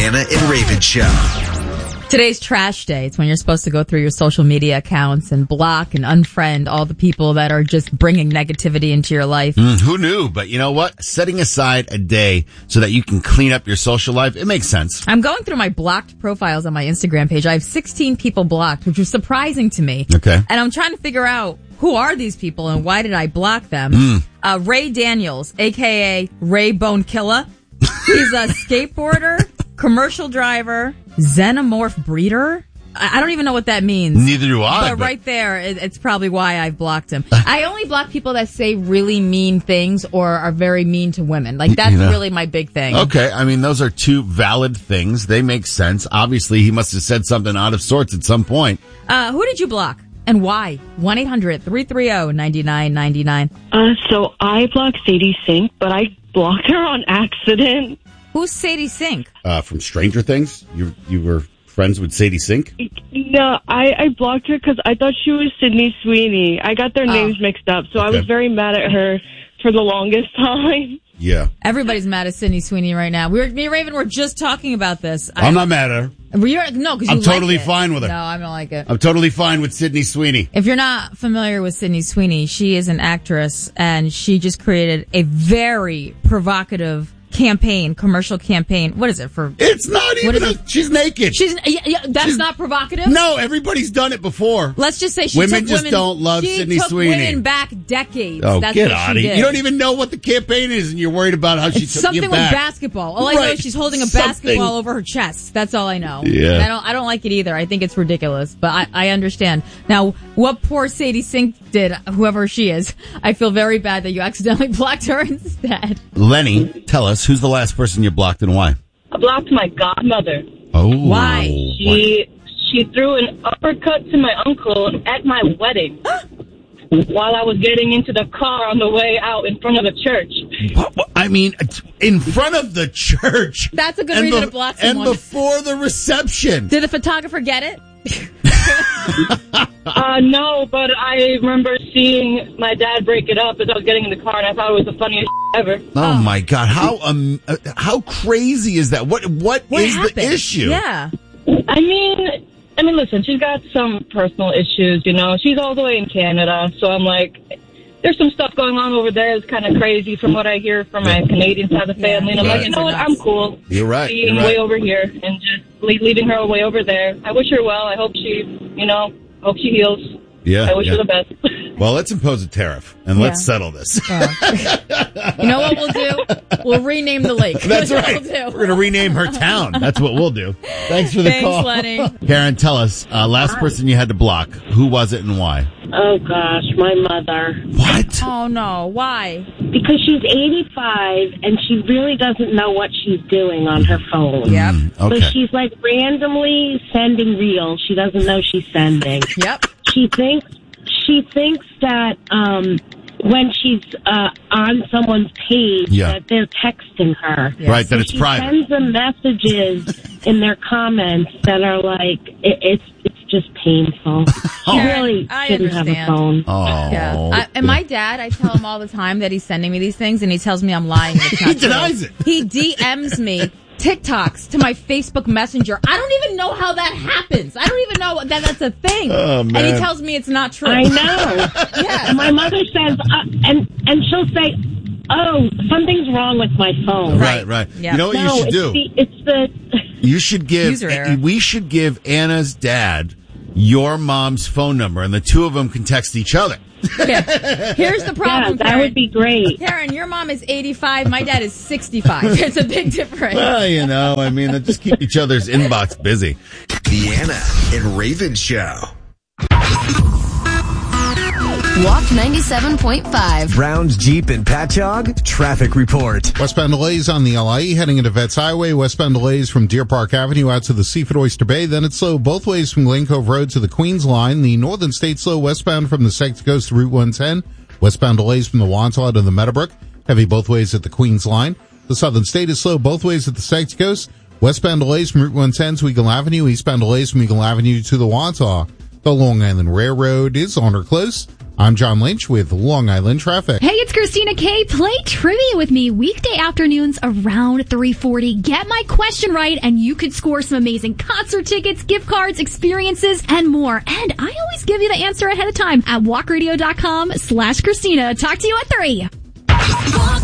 Anna and Raven Show. Today's trash day. It's when you're supposed to go through your social media accounts and block and unfriend all the people that are just bringing negativity into your life. Who knew? But you know what? Setting aside a day so that you can clean up your social life, it makes sense. I'm going through my blocked profiles on my Instagram page. I have 16 people blocked, which was surprising to me. Okay. And I'm trying to figure out who are these people and why did I block them? Ray Daniels, a.k.a. Ray Bone Killer. He's a skateboarder, commercial driver, xenomorph breeder. I don't even know what that means. Neither do I. But right there, it's probably why I've blocked him. I only block people that say really mean things or are very mean to women. Like, that's really my big thing. Okay, I mean, those are two valid things. They make sense. Obviously, he must have said something out of sorts at some point. Who did you block? And why? 1-800-330-9999. So I blocked Sadie Sink, but I blocked her on accident. Who's Sadie Sink? From Stranger Things? You were friends with Sadie Sink? No, I blocked her because I thought she was Sydney Sweeney. I got their names mixed up, so I was very mad at her for the longest time. Yeah. Everybody's mad at Sydney Sweeney right now. Me and Raven were just talking about this. I'm not mad at her. No, because I'm totally fine with her. No, I don't like it. I'm totally fine with Sydney Sweeney. If you're not familiar with Sydney Sweeney, she is an actress, and she just created a very provocative commercial campaign. What is it for? It's not even she's naked. That's not provocative? No, everybody's done it before. Let's just say women just don't love Sydney Sweeney. She took women back decades. Oh, That's get what out she of here. did. You don't even know what the campaign is, and you're worried about how she took you back. Something with basketball. All I know is she's holding a basketball over her chest. That's all I know. Yeah. And I don't like it either. I think it's ridiculous, but I understand. Now, what poor Sadie Sink did, whoever she is, I feel very bad that you accidentally blocked her instead. Lenny, tell us, who's the last person you blocked and why? I blocked my godmother. Oh. Why? She threw an uppercut to my uncle at my wedding while I was getting into the car on the way out in front of the church. I mean, in front of the church. That's a good reason to block someone. And before the reception. Did the photographer get it? No, but I remember seeing my dad break it up as I was getting in the car, and I thought it was the funniest ever. Oh my God! How crazy is that? What is happened? The issue? Yeah. I mean, listen, she's got some personal issues. You know, she's all the way in Canada, so I'm like, there's some stuff going on over there. It's kind of crazy from what I hear from my Canadian side of the family. And I'm like, you know what? I'm cool. You're right. Being way over here and just leaving her way over there. I wish her well. I hope she, hope she heals. Yeah. I wish her the best. Well, let's impose a tariff and let's settle this. You know what we'll do? We'll rename the lake. That's right. We're going to rename her town. That's what we'll do. Thanks for the call. Thanks, Lenny. Karen, tell us, last person you had to block. Who was it and why? Oh, gosh, my mother. What? Oh, no. Why? Because she's 85 and she really doesn't know what she's doing on her phone. Yep. Okay. So she's like randomly sending reels. She doesn't know she's sending. Yep. She thinks that when she's on someone's page that they're texting her. Yeah. Right, so that it's private. She sends them messages in their comments that are like, it's just painful. She really shouldn't have a phone. Oh. Yeah. And my dad, I tell him all the time that he's sending me these things, and he tells me I'm lying. He denies it. He DMs me TikToks to my Facebook Messenger. I don't even know how that happens. I don't even know that that's a thing. Oh, man. And he tells me it's not true. I know. Yeah. And my mother says, and she'll say, oh, something's wrong with my phone. Right. Yeah. You know what you should do? You should give, User error. we should give Anna's dad your mom's phone number, and the two of them can text each other. Yeah. Here's the problem, that Karen. would be great. Karen, your mom is 85. My dad is 65. It's a big difference. Well, they'll just keep each other's inbox busy. The Anna and Raven Show. Walk 97.5. Brown's Jeep and Patchogue traffic report. Westbound delays on the LIE heading into Vets Highway. Westbound delays from Deer Park Avenue out to the Seafood Oyster Bay. Then it's slow both ways from Glen Cove Road to the Queens Line. The Northern State slow westbound from the Sector Coast to Route 110. Westbound delays from the Wantagh to the Meadowbrook. Heavy both ways at the Queens Line. The Southern State is slow both ways at the Sector Coast. Westbound delays from Route 110 to Eagle Avenue. Eastbound delays from Eagle Avenue to the Wantagh. The Long Island Railroad is on or close I'm John Lynch with Long Island Traffic. Hey, it's Christina K. Play trivia with me weekday afternoons around 3:40. Get my question right, and you could score some amazing concert tickets, gift cards, experiences, and more. And I always give you the answer ahead of time at walkradio.com/Christina. Talk to you at 3. Walk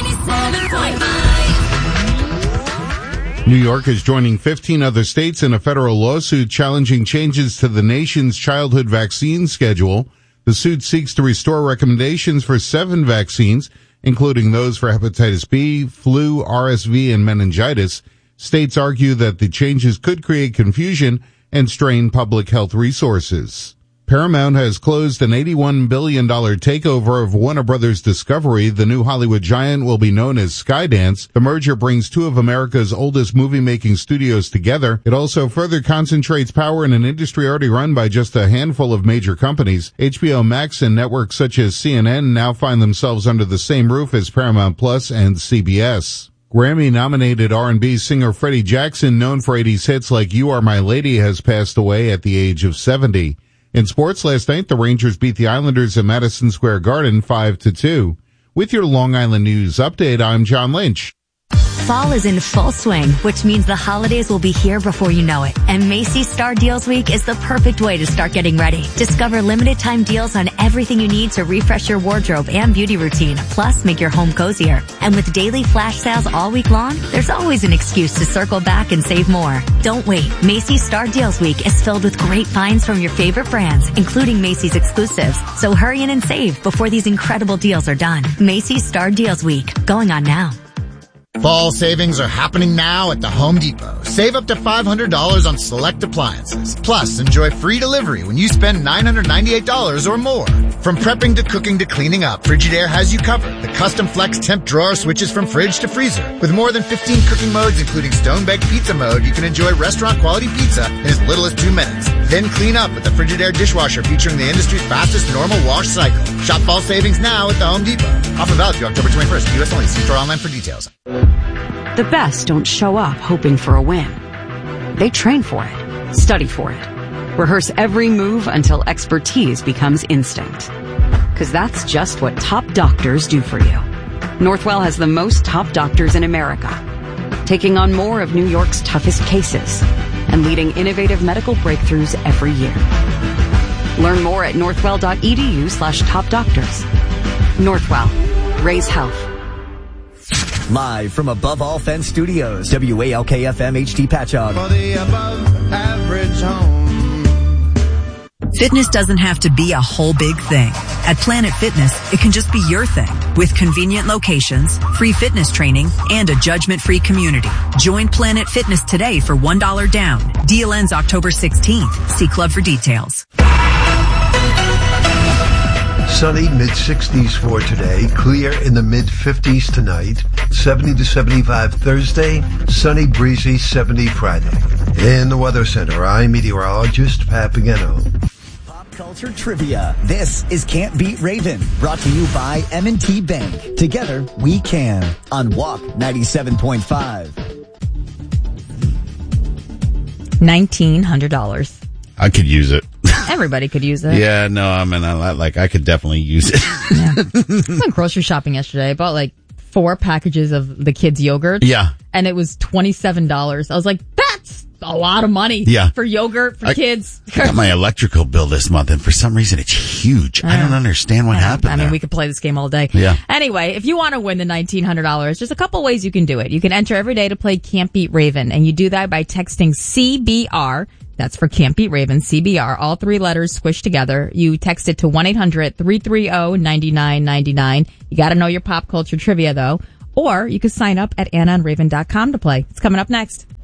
97.5. New York is joining 15 other states in a federal lawsuit challenging changes to the nation's childhood vaccine schedule. The suit seeks to restore recommendations for 7 vaccines, including those for hepatitis B, flu, RSV, and meningitis. States argue that the changes could create confusion and strain public health resources. Paramount has closed an $81 billion takeover of Warner Brothers Discovery. The new Hollywood giant will be known as Skydance. The merger brings 2 of America's oldest movie-making studios together. It also further concentrates power in an industry already run by just a handful of major companies. HBO Max and networks such as CNN now find themselves under the same roof as Paramount Plus and CBS. Grammy-nominated R&B singer Freddie Jackson, known for 80s hits like You Are My Lady, has passed away at the age of 70. In sports last night, the Rangers beat the Islanders at Madison Square Garden 5-2. With your Long Island News update, I'm John Lynch. Fall is in full swing, which means the holidays will be here before you know it. And Macy's Star Deals Week is the perfect way to start getting ready. Discover limited time deals on everything you need to refresh your wardrobe and beauty routine, plus make your home cozier. And with daily flash sales all week long, there's always an excuse to circle back and save more. Don't wait. Macy's Star Deals Week is filled with great finds from your favorite brands, including Macy's exclusives. So hurry in and save before these incredible deals are done. Macy's Star Deals Week, going on now. Fall savings are happening now at the Home Depot. Save up to $500 on select appliances. Plus, enjoy free delivery when you spend $998 or more. From prepping to cooking to cleaning up, Frigidaire has you covered. The custom flex temp drawer switches from fridge to freezer. With more than 15 cooking modes, including stone-baked pizza mode, you can enjoy restaurant-quality pizza in as little as 2 minutes. Then clean up with the Frigidaire dishwasher featuring the industry's fastest normal wash cycle. Shop fall savings now at the Home Depot. Offer valid through October 21st. U.S. only. See store online for details. The best don't show up hoping for a win. They train for it, study for it, rehearse every move until expertise becomes instinct. Because that's just what top doctors do for you. Northwell has the most top doctors in America, taking on more of New York's toughest cases and leading innovative medical breakthroughs every year. Learn more at northwell.edu/topdoctors. Northwell. Raise health. Live from Above All Fence Studios, WALK-FM HD Patchogue. For the above average home. Fitness doesn't have to be a whole big thing. At Planet Fitness, it can just be your thing. With convenient locations, free fitness training, and a judgment-free community. Join Planet Fitness today for $1 down. Deal ends October 16th. See Club for details. Sunny, mid-60s for today. Clear in the mid-50s tonight. 70 to 75 Thursday. Sunny, breezy, 70 Friday. In the Weather Center, I'm meteorologist Pat Pagano. Pop culture trivia. This is Can't Beat Raven. Brought to you by M&T Bank. Together, we can. On Walk 97.5. $1,900. I could use it. Everybody could use it. Yeah, no, I mean, I could definitely use it. Yeah. I went grocery shopping yesterday. I bought like 4 packages of the kids' yogurt. Yeah. And it was $27. I was like, that's a lot of money. Yeah. For yogurt for kids. I got my electrical bill this month, and for some reason it's huge. I don't understand what happened. I mean, we could play this game all day. Yeah. Anyway, if you want to win the $1,900, there's a couple ways you can do it. You can enter every day to play Can't Beat Raven, and you do that by texting CBR. That's for Can't Beat Raven, CBR, all 3 letters squished together. You text it to 1-800-330-9999. You got to know your pop culture trivia, though. Or you can sign up at AnnaandRaven.com to play. It's coming up next.